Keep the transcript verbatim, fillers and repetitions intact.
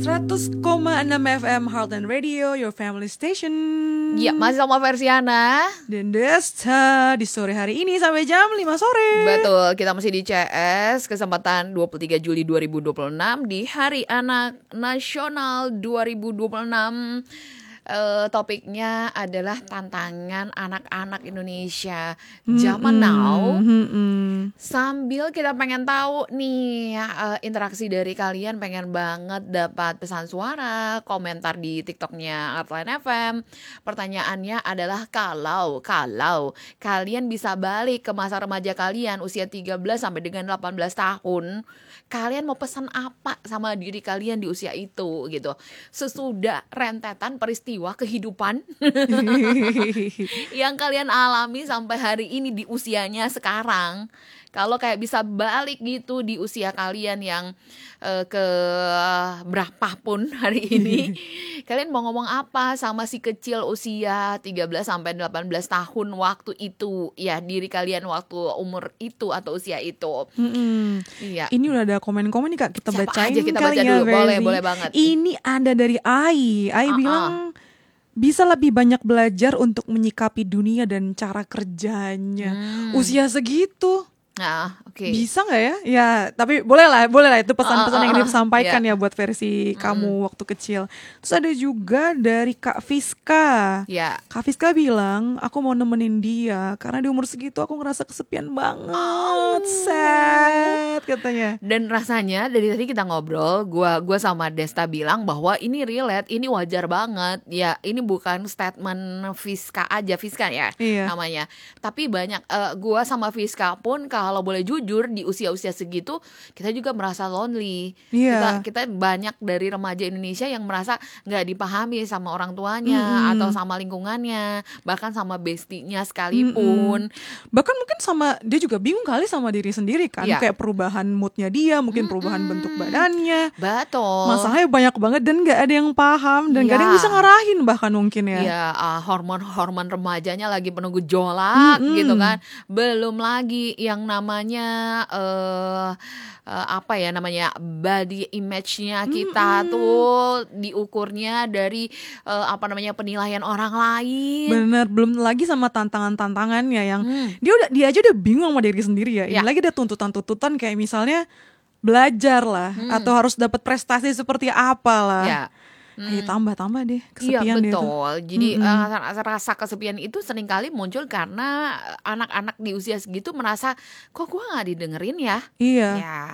seratus koma enam F M Heartland Radio, your family station. Ya, masih sama Versiana Dan Desta di sore hari ini sampai jam lima sore. Betul, kita masih di C S. Kesempatan dua puluh tiga Juli dua ribu dua puluh enam di Hari Anak Nasional dua ribu dua puluh enam. Uh, topiknya adalah tantangan anak-anak Indonesia zaman Mm-mm, now. mm-mm. Sambil kita pengen tahu nih uh, interaksi dari kalian, pengen banget dapat pesan suara, komentar di TikToknya Heartland F M. Pertanyaannya adalah kalau kalau kalian bisa balik ke masa remaja kalian usia tiga belas sampai dengan delapan belas tahun, kalian mau pesan apa sama diri kalian di usia itu gitu. Sesudah rentetan peristiwa kehidupan yang kalian alami sampai hari ini di usianya sekarang. Kalau kayak bisa balik gitu di usia kalian yang uh, ke berapapun hari ini, kalian mau ngomong apa sama si kecil usia tiga belas sampai delapan belas tahun waktu itu, ya diri kalian waktu umur itu atau usia itu. Mm-mm. Iya. Ini udah ada komen-komen nih Kak, kita Siapa bacain aja kita kali baca ya, dulu, boleh Versi. boleh banget. Ini ada dari Ai. Ai Uh-uh. bilang bisa lebih banyak belajar untuk menyikapi dunia dan cara kerjanya. Hmm. Usia segitu. Nah, oke. Okay. Bisa nggak ya? Ya, tapi boleh lah, boleh lah itu pesan-pesan Uh, uh, yang uh, disampaikan yeah. ya buat versi kamu waktu kecil. Terus ada juga dari Kak Fiska. Ya. Kak Fiska bilang, aku mau nemenin dia karena di umur segitu aku ngerasa kesepian banget, Oh. sad katanya. Dan rasanya dari tadi kita ngobrol, gua gua sama Desta bilang bahwa ini relate, ini wajar banget. Ya, ini bukan statement Fiska aja, Fiska ya Iya. namanya. Tapi banyak uh, gua sama Fiska pun kalau boleh jujur di usia-usia segitu kita juga merasa lonely. Iya. Kita kita banyak dari remaja Indonesia yang merasa nggak dipahami sama orang tuanya Mm-mm. atau sama lingkungannya, bahkan sama bestinya sekalipun. Mm-mm. Bahkan mungkin sama dia juga bingung kali sama diri sendiri kan. Iya. Kayak perubahan moodnya dia, mungkin Mm-mm. perubahan bentuk badannya. Betul. Masalahnya banyak banget dan gak ada yang paham dan Iya. gak ada yang bisa ngarahin bahkan mungkin ya. Iya, uh, hormon-hormon remajanya lagi penuh gejolak Mm-mm. gitu kan. Belum lagi yang namanya uh, uh, apa ya namanya body image-nya kita Mm-mm. tuh diukurnya dari uh, apa namanya penilaian orang lain. Bener, belum lagi sama tantangan-tantangannya yang Hmm. dia udah dia aja udah bingung sama diri sendiri ya. Ini Ya. lagi ada tuntutan-tuntutan kayak misalnya belajar lah Hmm. atau harus dapat prestasi seperti apa lah. Ya. Ayo tambah-tambah deh Iya kesepian dia tuh. betul. Jadi Mm-mm. uh, rasa kesepian itu seringkali muncul karena anak-anak di usia segitu merasa kok gue nggak didengerin ya. Iya. Ya.